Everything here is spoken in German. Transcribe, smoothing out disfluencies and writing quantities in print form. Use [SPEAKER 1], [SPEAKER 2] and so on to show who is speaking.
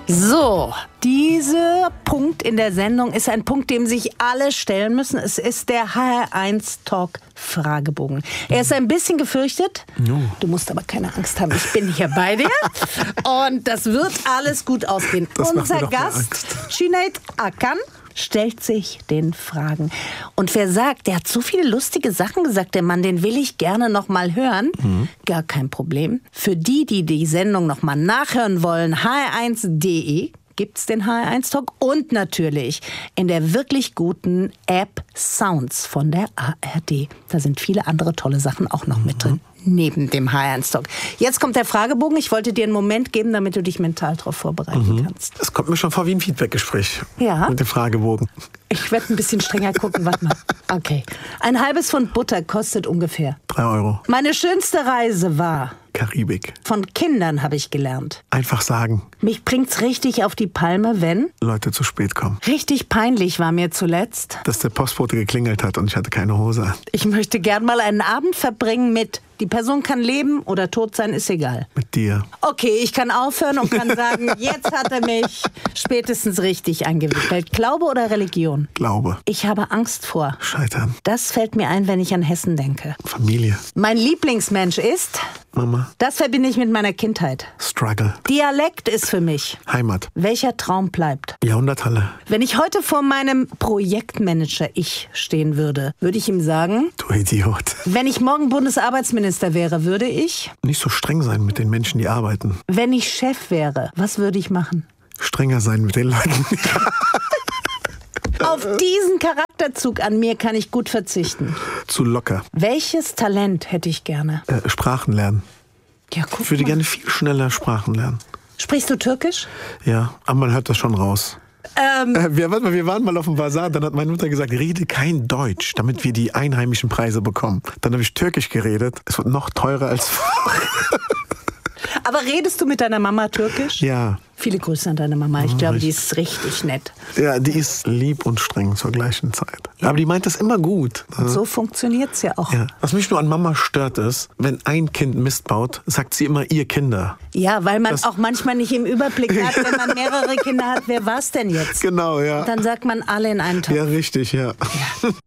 [SPEAKER 1] So, dieser Punkt in der Sendung ist ein Punkt, dem sich alle stellen müssen. Es ist der HR1 Talk Fragebogen. Er ist ein bisschen gefürchtet. No. Du musst aber keine Angst haben, ich bin hier bei dir. Und das wird alles gut ausgehen. Unser Gast, Sinead Akan, stellt sich den Fragen. Und wer sagt, der hat so viele lustige Sachen gesagt, der Mann, den will ich gerne noch mal hören. Gar kein Problem. Für die Sendung noch mal nachhören wollen, hr1.de gibt's den HR1 Talk und natürlich in der wirklich guten App Sounds von der ARD. Da sind viele andere tolle Sachen auch noch mit drin. Neben dem HR1 Talk. Jetzt kommt der Fragebogen. Ich wollte dir einen Moment geben, damit du dich mental darauf vorbereiten kannst.
[SPEAKER 2] Das kommt mir schon vor wie ein Feedbackgespräch.
[SPEAKER 1] Ja.
[SPEAKER 2] Mit dem Fragebogen.
[SPEAKER 1] Ich werde ein bisschen strenger gucken. Warte mal. Okay. Ein halbes Pfund Butter kostet ungefähr
[SPEAKER 2] 3 Euro.
[SPEAKER 1] Meine schönste Reise war
[SPEAKER 2] Karibik.
[SPEAKER 1] Von Kindern habe ich gelernt.
[SPEAKER 2] Einfach sagen.
[SPEAKER 1] Mich bringt's richtig auf die Palme, wenn
[SPEAKER 2] Leute zu spät kommen.
[SPEAKER 1] Richtig peinlich war mir zuletzt,
[SPEAKER 2] dass der Postbote geklingelt hat und ich hatte keine Hose an.
[SPEAKER 1] Ich möchte gern mal einen Abend verbringen mit die Person kann leben oder tot sein, ist egal.
[SPEAKER 2] Mit dir.
[SPEAKER 1] Okay, ich kann aufhören und kann sagen, jetzt hat er mich spätestens richtig eingewickelt. Glaube oder Religion?
[SPEAKER 2] Glaube.
[SPEAKER 1] Ich habe Angst vor
[SPEAKER 2] Scheitern.
[SPEAKER 1] Das fällt mir ein, wenn ich an Hessen denke.
[SPEAKER 2] Familie.
[SPEAKER 1] Mein Lieblingsmensch ist
[SPEAKER 2] Mama.
[SPEAKER 1] Das verbinde ich mit meiner Kindheit.
[SPEAKER 2] Struggle.
[SPEAKER 1] Dialekt ist für mich
[SPEAKER 2] Heimat.
[SPEAKER 1] Welcher Traum bleibt?
[SPEAKER 2] Jahrhunderthalle.
[SPEAKER 1] Wenn ich heute vor meinem Projektmanager stehen würde, würde ich ihm sagen,
[SPEAKER 2] du Idiot.
[SPEAKER 1] Wenn ich morgen Bundesarbeitsminister wäre, würde ich
[SPEAKER 2] nicht so streng sein mit den Menschen, die arbeiten.
[SPEAKER 1] Wenn ich Chef wäre, was würde ich machen?
[SPEAKER 2] Strenger sein mit den Leuten.
[SPEAKER 1] Auf diesen Charakterzug an mir kann ich gut verzichten.
[SPEAKER 2] Zu locker.
[SPEAKER 1] Welches Talent hätte ich gerne?
[SPEAKER 2] Sprachen lernen.
[SPEAKER 1] Ja, guck
[SPEAKER 2] ich würde
[SPEAKER 1] mal.
[SPEAKER 2] gerne viel schneller Sprachen lernen.
[SPEAKER 1] Sprichst du Türkisch?
[SPEAKER 2] Ja, aber man hört das schon raus. Wir waren mal auf dem Basar, dann hat meine Mutter gesagt, rede kein Deutsch, damit wir die einheimischen Preise bekommen. Dann habe ich Türkisch geredet. Es wird noch teurer als
[SPEAKER 1] Aber redest du mit deiner Mama Türkisch?
[SPEAKER 2] Ja.
[SPEAKER 1] Viele Grüße an deine Mama. Ich glaube, die ist richtig nett.
[SPEAKER 2] Ja, die ist lieb und streng zur gleichen Zeit. Aber die meint das immer gut.
[SPEAKER 1] Und so funktioniert's ja auch.
[SPEAKER 2] Ja. Was mich nur an Mama stört ist, wenn ein Kind Mist baut, sagt sie immer ihr Kinder.
[SPEAKER 1] Ja, weil man auch manchmal nicht im Überblick hat, wenn man mehrere Kinder hat, wer war's denn jetzt?
[SPEAKER 2] Genau, ja.
[SPEAKER 1] Und dann sagt man alle in einen Topf.
[SPEAKER 2] Ja, richtig, ja.